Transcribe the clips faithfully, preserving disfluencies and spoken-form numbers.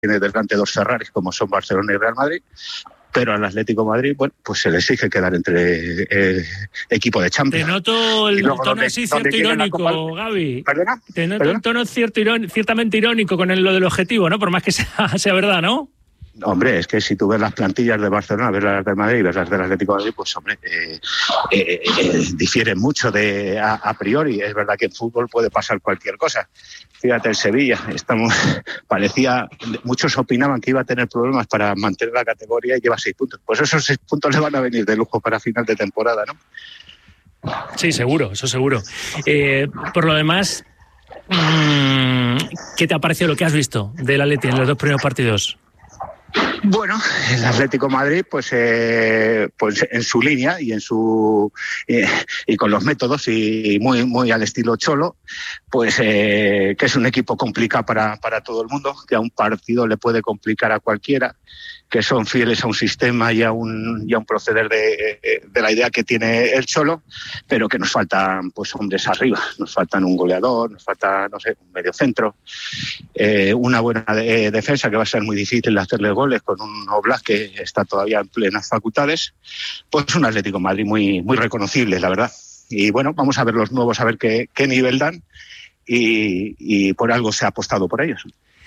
tiene delante dos Ferraris como son Barcelona y Real Madrid, pero al Atlético de Madrid, bueno, pues se le exige quedar entre eh, equipo de Champions. Te noto el luego, tono donde, así cierto irónico, Copa... Gaby. ¿Perdona? Te noto ¿Perdona? un tono cierto irón... ciertamente irónico con el, lo del objetivo, ¿no? Por más que sea, sea verdad, ¿no? Hombre, es que si tú ves las plantillas de Barcelona, ves las del Madrid y ves las del Atlético de Madrid, pues hombre, eh, eh, eh, difieren mucho de a, a priori. Es verdad que en fútbol puede pasar cualquier cosa. Fíjate, el Sevilla, estamos, parecía, muchos opinaban que iba a tener problemas para mantener la categoría y lleva seis puntos. Pues esos seis puntos le van a venir de lujo para final de temporada, ¿no? Sí, seguro, eso seguro. Eh, por lo demás, ¿qué te ha parecido lo que has visto del Atleti en los dos primeros partidos? Bueno, el Atlético de Madrid, pues, eh, pues en su línea y en su eh, y con los métodos y muy muy al estilo Cholo, pues eh, que es un equipo complicado para para todo el mundo, que a un partido le puede complicar a cualquiera, que son fieles a un sistema y a un y a un proceder de, de la idea que tiene el Cholo, pero que nos faltan pues hombres arriba, nos faltan un goleador, nos falta, no sé, un mediocentro, eh, una buena de, defensa que va a ser muy difícil de hacerle goles con un Oblak que está todavía en plenas facultades, pues un Atlético de Madrid muy, muy reconocible, la verdad. Y bueno, vamos a ver los nuevos, a ver qué, qué nivel dan y, y por algo se ha apostado por ellos.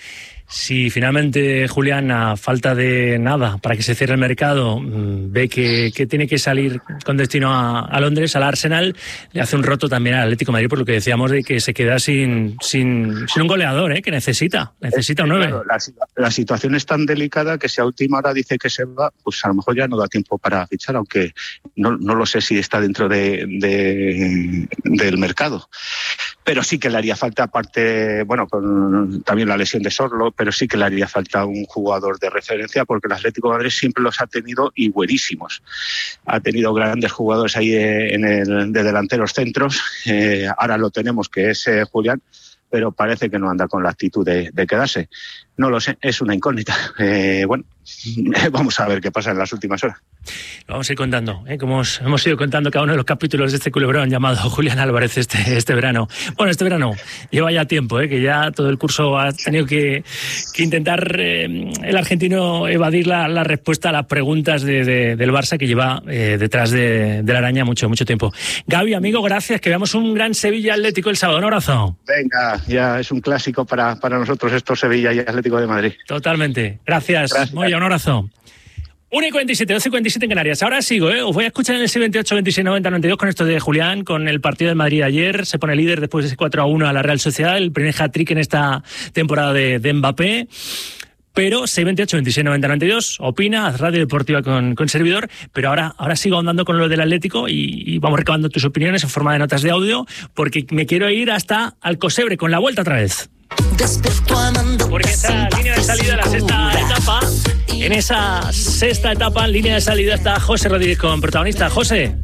Si finalmente, Julián, a falta de nada para que se cierre el mercado, ve que, que tiene que salir con destino a, a Londres, al Arsenal, le hace un roto también al Atlético de Madrid por lo que decíamos de que se queda sin, sin, sin un goleador, ¿eh? Que necesita, necesita un nueve. Claro, la, la situación es tan delicada que si a última hora dice que se va, pues a lo mejor ya no da tiempo para fichar, aunque no, no lo sé si está dentro de, de, del mercado. Pero sí que le haría falta, aparte, bueno, con también la lesión de Sorlo, pero sí que le haría falta un jugador de referencia porque el Atlético de Madrid siempre los ha tenido y buenísimos. Ha tenido grandes jugadores ahí en el, de delanteros centros, eh, ahora lo tenemos que es eh, Julián, pero parece que no anda con la actitud de, de quedarse. No lo sé, es una incógnita. Eh, bueno, vamos a ver qué pasa en las últimas horas. Lo vamos a ir contando, ¿eh? Como hemos, hemos ido contando cada uno de los capítulos de este culebrón llamado Julián Álvarez este, este verano. Bueno, este verano lleva ya tiempo, ¿eh? Que ya todo el curso ha tenido que, que intentar eh, el argentino evadir la, la respuesta a las preguntas de, de, del Barça que lleva eh, detrás de, de la araña mucho, mucho tiempo. Gaby, amigo, gracias, que veamos un gran Sevilla Atlético el sábado. Un abrazo. Venga, ya es un clásico para, para nosotros esto, Sevilla y Atlético de Madrid. Totalmente. Gracias. Gracias. Moya, un abrazo. una y cuarenta y siete, doce y cuarenta y siete en Canarias. Ahora sigo, ¿eh? Os voy a escuchar en el seis veintiocho, veintiséis, noventa, noventa y dos con esto de Julián, con el partido del Madrid ayer. Se pone líder después de ese cuatro a uno a la Real Sociedad, el primer hat-trick en esta temporada de, de Mbappé. Pero seis veintiocho, veintiséis, noventa, noventa y dos, opina, haz radio deportiva con, con servidor. Pero ahora, ahora sigo andando con lo del Atlético y, y vamos recabando tus opiniones en forma de notas de audio, porque me quiero ir hasta Alcocebre con la vuelta otra vez. Porque esa línea de salida de la sexta etapa, en esa sexta etapa, en línea de salida está José Rodríguez con protagonista. José.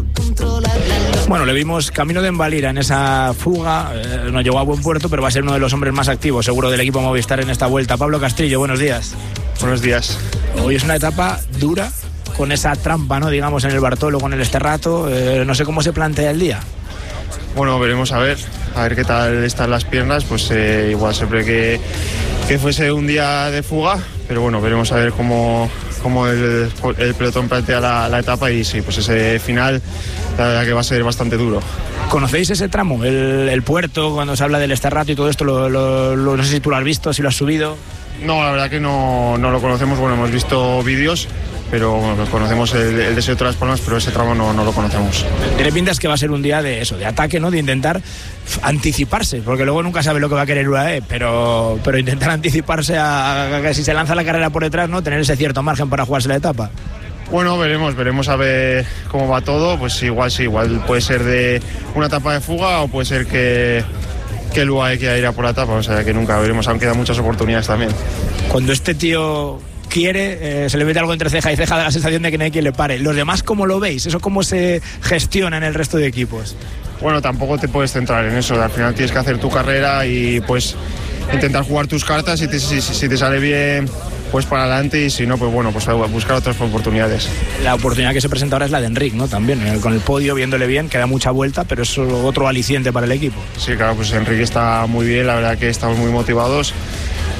Bueno, le vimos camino de Envalira en esa fuga, eh, no llegó a buen puerto, pero va a ser uno de los hombres más activos, seguro, del equipo Movistar en esta vuelta. Pablo Castrillo, buenos días. Buenos días. Hoy es una etapa dura, con esa trampa, ¿no? Digamos, en el Bartolo, con el Esterrato, eh, no sé cómo se plantea el día. Bueno, veremos a ver, a ver qué tal están las piernas, pues eh, igual siempre que, que fuese un día de fuga, pero bueno, veremos a ver cómo, cómo el, el pelotón plantea la, la etapa y sí, pues ese final la verdad que va a ser bastante duro. ¿Conocéis ese tramo? El, el puerto, cuando se habla del Esterrato y todo esto, lo, lo, lo, no sé si tú lo has visto, si lo has subido. No, la verdad que no, no lo conocemos, bueno, hemos visto vídeos, pero bueno, conocemos el, el desierto de Las Palmas, pero ese tramo no, no lo conocemos. Tiene pinta es que va a ser un día de eso, de ataque, ¿no? De intentar anticiparse, porque luego nunca sabe lo que va a querer U A E, pero, pero intentar anticiparse a, a que si se lanza la carrera por detrás, ¿no? Tener ese cierto margen para jugarse la etapa. Bueno, veremos, veremos a ver cómo va todo, pues igual sí, igual puede ser de una etapa de fuga o puede ser que, que el U A E quiera ir a por la etapa, o sea que nunca veremos, aún quedan muchas oportunidades también. Cuando este tío quiere, eh, se le mete algo entre ceja y ceja, da la sensación de que no hay quien le pare. ¿Los demás cómo lo veis? ¿Eso cómo se gestiona en el resto de equipos? Bueno, tampoco te puedes centrar en eso, al final tienes que hacer tu carrera y pues intentar jugar tus cartas y te, si, si te sale bien, pues para adelante y si no, pues bueno, pues buscar otras oportunidades. La oportunidad que se presenta ahora es la de Enric, ¿no? También, con el podio, viéndole bien, queda mucha vuelta, pero es otro aliciente para el equipo. Sí, claro, pues Enric está muy bien, la verdad que estamos muy motivados.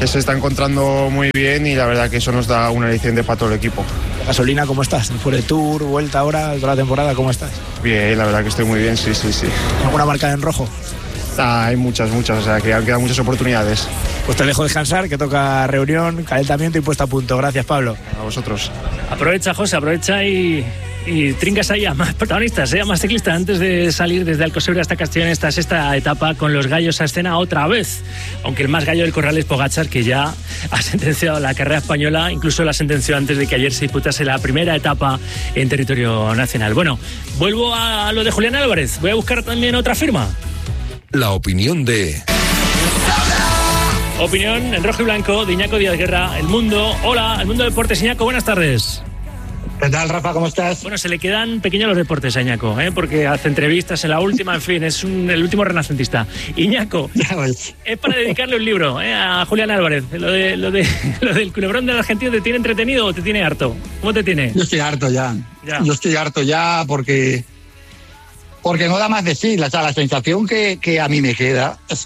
que se está encontrando muy bien y la verdad que eso nos da una aliciente para todo el equipo. Gasolina, ¿cómo estás? Después de Tour, vuelta ahora, toda la temporada, ¿cómo estás? Bien, la verdad que estoy muy bien, sí, sí, sí. ¿Alguna marcada en rojo? Ah, hay muchas, muchas, o sea que han quedado muchas oportunidades. Pues te dejo descansar, que toca reunión, calentamiento y puesta a punto. Gracias, Pablo. A vosotros. Aprovecha, José, aprovecha y, y trincas ahí a más protagonistas, ¿eh? a más ciclistas, antes de salir desde Alcosebre hasta Castellón esta sexta etapa con los gallos a escena otra vez. Aunque el más gallo del corral es Pogačar, que ya ha sentenciado la carrera española, incluso la sentenció antes de que ayer se disputase la primera etapa en territorio nacional. Bueno, vuelvo a lo de Julián Álvarez. Voy a buscar también otra firma. La opinión de... Opinión en rojo y blanco de Iñaco Díaz Guerra, El Mundo. Hola, El Mundo Deportes. Iñaco, buenas tardes. ¿Qué tal, Rafa? ¿Cómo estás? Bueno, se le quedan pequeños los deportes a Iñaco, ¿eh? Porque hace entrevistas en la última, en fin, es un, el último renacentista. Iñaco, es para dedicarle un libro, ¿eh? a Julián Álvarez. Lo, de, lo, de, lo del culebrón del argentino, ¿te tiene entretenido o te tiene harto? ¿Cómo te tiene? Yo estoy harto ya. ya. Yo estoy harto ya porque... Porque no da más de sí. O sea, la sensación que, que a mí me queda es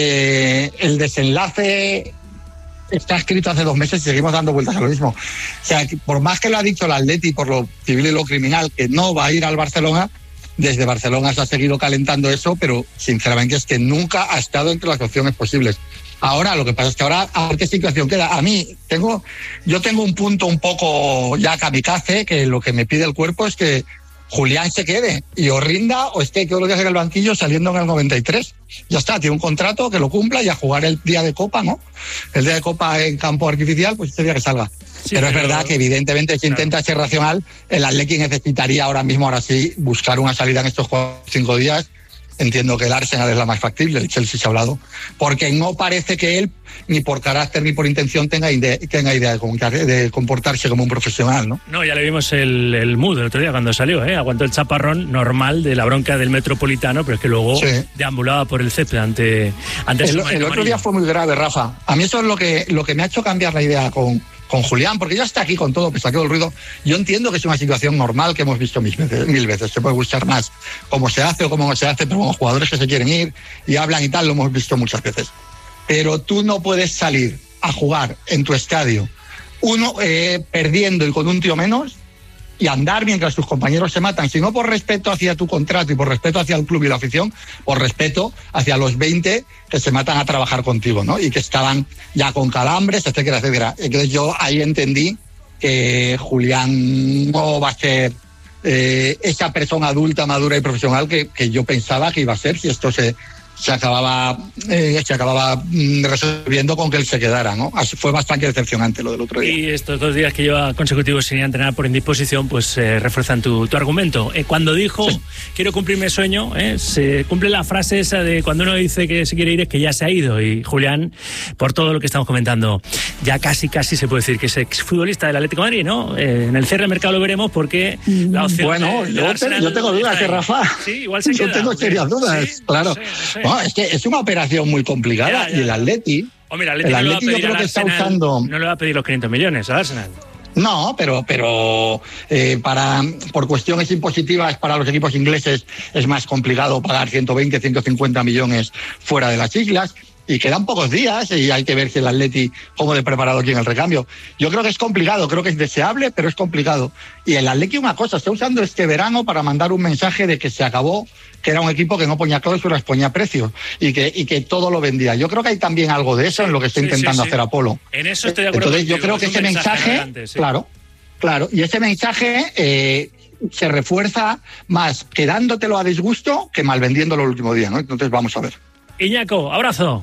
que el desenlace está escrito hace dos meses y seguimos dando vueltas a lo mismo. O sea, por más que lo ha dicho el Atleti por lo civil y lo criminal, que no va a ir al Barcelona, desde Barcelona se ha seguido calentando eso, pero sinceramente es que nunca ha estado entre las opciones posibles. Ahora, lo que pasa es que ahora, a ver qué situación queda. A mí, tengo, yo tengo un punto un poco ya kamikaze, que lo que me pide el cuerpo es que Julián se quede y o rinda o esté todos los días en el banquillo saliendo en el noventa y tres. Ya está, tiene un contrato que lo cumpla y a jugar el día de Copa, ¿no? El día de Copa en campo artificial, pues este día que salga. Sí, pero, pero es verdad que evidentemente si claro. intenta ser racional, el Atleti necesitaría ahora mismo, ahora sí, buscar una salida en estos cinco días. Entiendo que el Arsenal es la más factible, el Chelsea se ha hablado, porque no parece que él, ni por carácter ni por intención, tenga idea, tenga idea de, de comportarse como un profesional, ¿no? No, ya le vimos el, el mood el otro día cuando salió, ¿eh? Aguantó el chaparrón normal de la bronca del Metropolitano, pero es que luego sí. deambulaba por el césped ante... ante el el otro día fue muy grave, Rafa. A mí eso es lo que, lo que me ha hecho cambiar la idea con... con Julián, porque ya está aquí con todo, pese a todo el ruido. Yo entiendo que es una situación normal que hemos visto mil veces, mil veces. Se puede gustar más cómo se hace o cómo no se hace, pero como jugadores que se quieren ir y hablan y tal, lo hemos visto muchas veces. Pero tú no puedes salir a jugar en tu estadio, uno eh, perdiendo y con un tío menos, y andar mientras tus compañeros se matan, sino por respeto hacia tu contrato y por respeto hacia el club y la afición, por respeto hacia los veinte que se matan a trabajar contigo, ¿no? Y que estaban ya con calambres, etcétera, etcétera. Entonces yo ahí entendí que Julián no va a ser eh, esa persona adulta, madura y profesional que, que yo pensaba que iba a ser si esto se... se acababa eh, se acababa resolviendo con que él se quedara, ¿no? Así fue bastante decepcionante lo del otro día. Y estos dos días que lleva consecutivos sin ir a entrenar por indisposición, pues eh, refuerzan tu, tu argumento. Eh, cuando dijo, sí. quiero cumplir mi sueño, eh, se cumple la frase esa de cuando uno dice que se quiere ir es que ya se ha ido. Y Julián, por todo lo que estamos comentando, ya casi casi se puede decir que es exfutbolista del Atlético de Madrid, ¿no? Eh, en el cierre del mercado lo veremos porque la opción... Bueno, de, yo, de te, yo tengo dudas, que Rafa. Sí, igual se yo queda. tengo serias dudas, sí, claro. No sé, no sé. No, es que es una operación muy complicada ya, ya. y el Atleti, oh, mira, el Atleti, el no Atleti lo va a yo creo que Arsenal, está usando... No le va a pedir los quinientos millones al Arsenal. No, pero, pero eh, para, por cuestiones impositivas para los equipos ingleses es más complicado pagar ciento veinte, ciento cincuenta millones fuera de las islas. Y quedan pocos días y hay que ver si el Atleti cómo de preparado tiene el recambio. Yo creo que es complicado, creo que es deseable, pero es complicado. Y el Atleti una cosa, está usando este verano para mandar un mensaje de que se acabó, que era un equipo que no ponía cláusulas, ponía precios y que, y que todo lo vendía. Yo creo que hay también algo de eso en lo que está sí, intentando sí, sí. hacer Apolo. En eso estoy de acuerdo. Entonces contigo. yo creo que es ese mensaje, mensaje sí. claro, claro, y ese mensaje eh, se refuerza más quedándotelo a disgusto que mal vendiéndolo el último día, ¿no? Entonces vamos a ver. Iñaco, abrazo.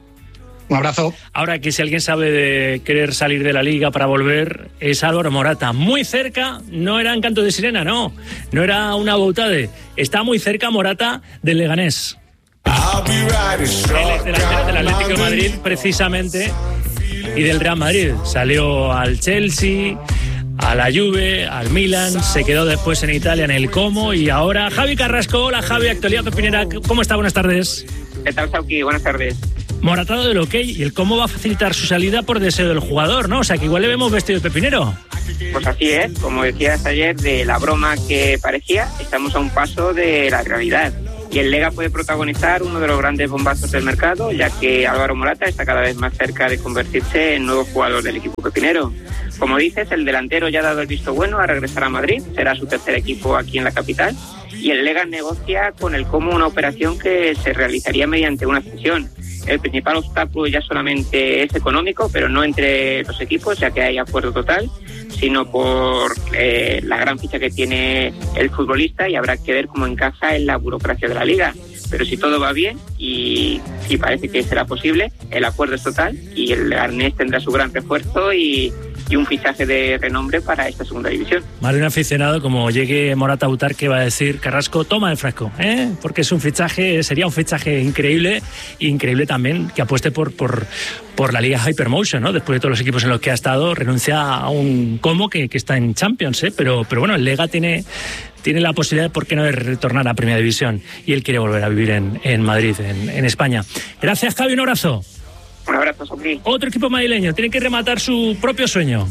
Un abrazo. Ahora que si alguien sabe de querer salir de la liga para volver es Álvaro Morata. Muy cerca, no era en canto de sirena, no. No era una boutade. Está muy cerca Morata del Leganés. Él es delantero del Atlético de Madrid, precisamente, y del Real Madrid. Salió al Chelsea, a la Juve, al Milan, se quedó después en Italia en el Como y ahora Javi Carrasco. Hola Javi, actualidad pepinera. ¿Cómo está? Buenas tardes. ¿Qué tal, Sauki? Buenas tardes. Moratado del OK, y el cómo va a facilitar su salida por deseo del jugador, ¿no? O sea, que igual le vemos vestido de pepinero. Pues así es, como decías ayer, de la broma que parecía, estamos a un paso de la realidad. Y el Lega puede protagonizar uno de los grandes bombazos del mercado, ya que Álvaro Morata está cada vez más cerca de convertirse en nuevo jugador del equipo pepinero. Como dices, el delantero ya ha dado el visto bueno a regresar a Madrid, será su tercer equipo aquí en la capital, y el Lega negocia con el Como una operación que se realizaría mediante una cesión. El principal obstáculo ya solamente es económico, pero no entre los equipos, ya que hay acuerdo total, sino por eh, la gran ficha que tiene el futbolista, y habrá que ver cómo encaja en la burocracia de la Liga. Pero si todo va bien, y, y parece que será posible, el acuerdo es total y el Leganés tendrá su gran refuerzo y, y un fichaje de renombre para esta segunda división. Más de un aficionado, como llegue Morata a Butar, que va a decir: Carrasco, toma el frasco, ¿eh? Porque es un fichaje, sería un fichaje increíble, increíble también que apueste por, por, por la Liga Hypermotion, ¿no? Después de todos los equipos en los que ha estado, renuncia a un Como que, que está en Champions, ¿eh? Pero, pero bueno, el Lega tiene... tiene la posibilidad, ¿por qué no?, de retornar a Primera División, y él quiere volver a vivir en, en Madrid, en, en España. Gracias, Javi, un abrazo. Un abrazo, Sofía. Otro equipo madrileño tiene que rematar su propio sueño.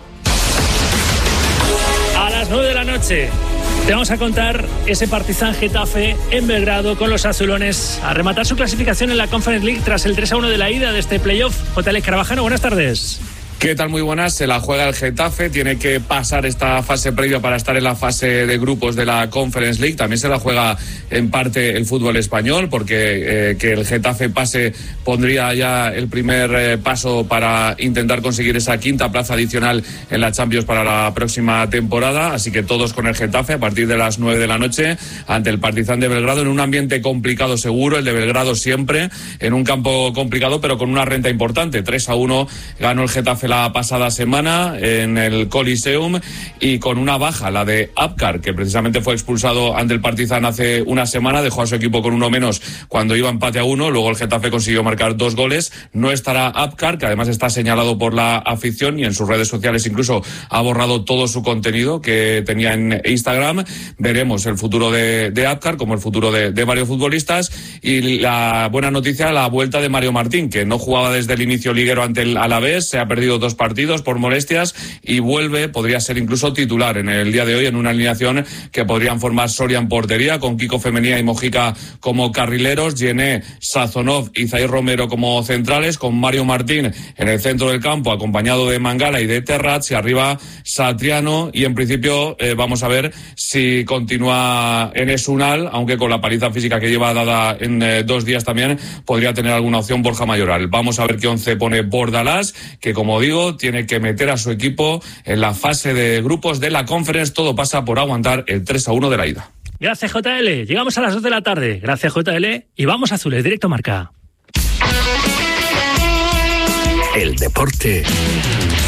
A las nueve de la noche te vamos a contar ese Partizan Getafe en Belgrado con los azulones a rematar su clasificación en la Conference League tras el tres a uno de la ida de este playoff. J L Carvajano, buenas tardes. ¿Qué tal? Muy buenas. Se la juega el Getafe, tiene que pasar esta fase previa para estar en la fase de grupos de la Conference League. También se la juega en parte el fútbol español, porque eh, que el Getafe pase pondría ya el primer eh, paso para intentar conseguir esa quinta plaza adicional en la Champions para la próxima temporada. Así que todos con el Getafe a partir de las nueve de la noche ante el Partizan de Belgrado, en un ambiente complicado seguro, el de Belgrado siempre, en un campo complicado pero con una renta importante. tres a uno ganó el Getafe la pasada semana en el Coliseum, y con una baja, la de Apcar, que precisamente fue expulsado ante el Partizan hace una semana, dejó a su equipo con uno menos cuando iba empate a uno. Luego el Getafe consiguió marcar dos goles. No estará Apcar, que además está señalado por la afición y en sus redes sociales incluso ha borrado todo su contenido que tenía en Instagram. Veremos el futuro de, de Apcar, como el futuro de, de varios futbolistas. Y la buena noticia, la vuelta de Mario Martín, que no jugaba desde el inicio liguero ante el Alavés, se ha perdido dos partidos por molestias y vuelve, podría ser incluso titular en el día de hoy en una alineación que podrían formar Soria en portería, con Kiko Femenía y Mojica como carrileros, Yené, Sazonov y Zair Romero como centrales, con Mario Martín en el centro del campo acompañado de Mangala y de Terrats, y arriba Satriano, y en principio eh, vamos a ver si continúa Enes Unal, aunque con la paliza física que lleva dada en eh, dos días también podría tener alguna opción Borja Mayoral. Vamos a ver qué once pone Bordalás, que como digo, tiene que meter a su equipo en la fase de grupos de la Conference. Todo pasa por aguantar el tres a uno de la ida. Gracias, J L. Llegamos a las dos de la tarde. Gracias, J L. Y vamos a Azules, directo Marca. El deporte